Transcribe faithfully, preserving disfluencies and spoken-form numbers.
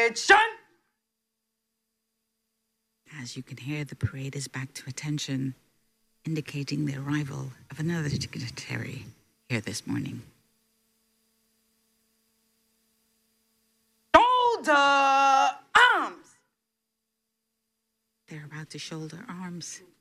Attention! As you can hear, the parade is back to attention, indicating the arrival of another dignitary here this morning. Shoulder arms! They're about to shoulder arms.